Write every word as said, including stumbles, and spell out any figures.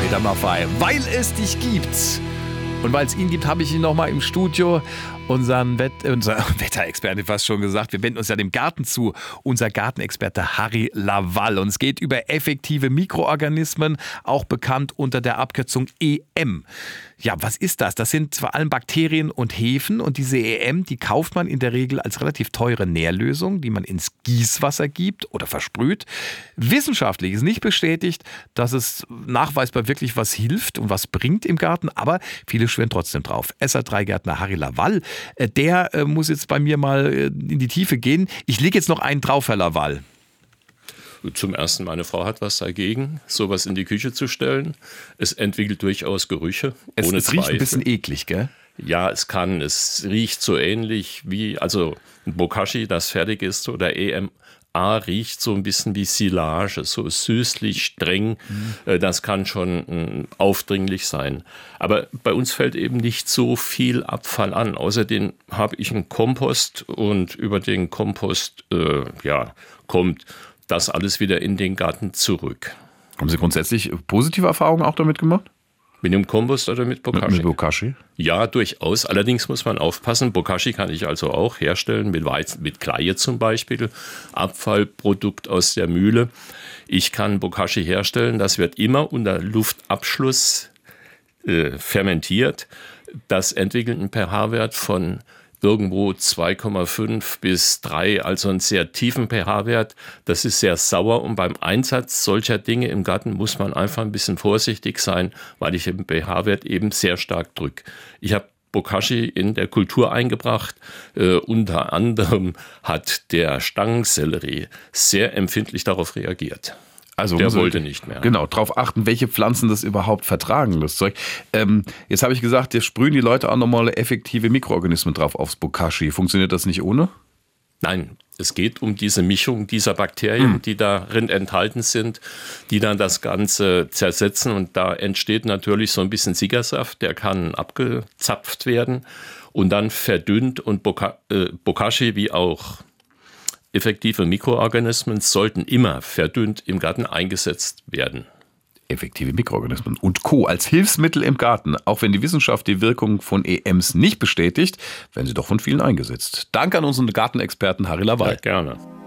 Peter Maffay, weil es dich gibt. Und weil es ihn gibt, habe ich ihn nochmal im Studio, unseren Wett- unser Wetterexperte fast schon gesagt. Wir wenden uns ja dem Garten zu. Unser Gartenexperte Harry Lawall. Und es geht über effektive Mikroorganismen, auch bekannt unter der Abkürzung E M. Ja, was ist das? Das sind vor allem Bakterien und Hefen. Und diese E M, die kauft man in der Regel als relativ teure Nährlösung, die man ins Gießwasser gibt oder versprüht. Wissenschaftlich ist nicht bestätigt, dass es nachweisbar wirklich was hilft und was bringt im Garten. Aber viele schwören trotzdem drauf. S R drei Gärtner Harry Lawall, der äh, muss jetzt bei mir mal äh, in die Tiefe gehen. Ich lege jetzt noch einen drauf, Herr Lawall. Zum Ersten, meine Frau hat was dagegen, sowas in die Küche zu stellen. Es entwickelt durchaus Gerüche, es, ohne es riecht Zweifel. ein bisschen eklig, gell? Ja, es kann. Es riecht so ähnlich wie, also ein Bokashi, das fertig ist, oder E M A riecht so ein bisschen wie Silage, so süßlich, streng. Mhm. Das kann schon äh, aufdringlich sein. Aber bei uns fällt eben nicht so viel Abfall an. Außerdem habe ich einen Kompost und über den Kompost äh, ja, kommt das alles wieder in den Garten zurück. Haben Sie grundsätzlich positive Erfahrungen auch damit gemacht? Mit dem Kompost oder mit Bokashi? Mit Bokashi? Ja, durchaus. Allerdings muss man aufpassen. Bokashi kann ich also auch herstellen, mit Weizen, mit Kleie zum Beispiel, Abfallprodukt aus der Mühle. Ich kann Bokashi herstellen, das wird immer unter Luftabschluss äh, fermentiert. Das entwickelt einen pH-Wert von irgendwo zwei Komma fünf bis drei, also einen sehr tiefen pH-Wert. Das ist sehr sauer und beim Einsatz solcher Dinge im Garten muss man einfach ein bisschen vorsichtig sein, weil ich den pH-Wert eben sehr stark drücke. Ich habe Bokashi in der Kultur eingebracht. Äh, unter anderem hat der Stangensellerie sehr empfindlich darauf reagiert. Also der wollte nicht mehr. Genau, darauf achten, welche Pflanzen das überhaupt vertragen, das Zeug. Ähm, jetzt habe ich gesagt, jetzt sprühen die Leute auch nochmal effektive Mikroorganismen drauf aufs Bokashi. Funktioniert das nicht ohne? Nein, es geht um diese Mischung dieser Bakterien, hm. die darin enthalten sind, die dann das Ganze zersetzen. Und da entsteht natürlich so ein bisschen Sickersaft, der kann abgezapft werden und dann verdünnt. Und Boka- äh, Bokashi wie auch effektive Mikroorganismen sollten immer verdünnt im Garten eingesetzt werden. Effektive Mikroorganismen und Co. als Hilfsmittel im Garten. Auch wenn die Wissenschaft die Wirkung von E Ms nicht bestätigt, werden sie doch von vielen eingesetzt. Danke an unseren Gartenexperten Harry Lawall. Ja, gerne.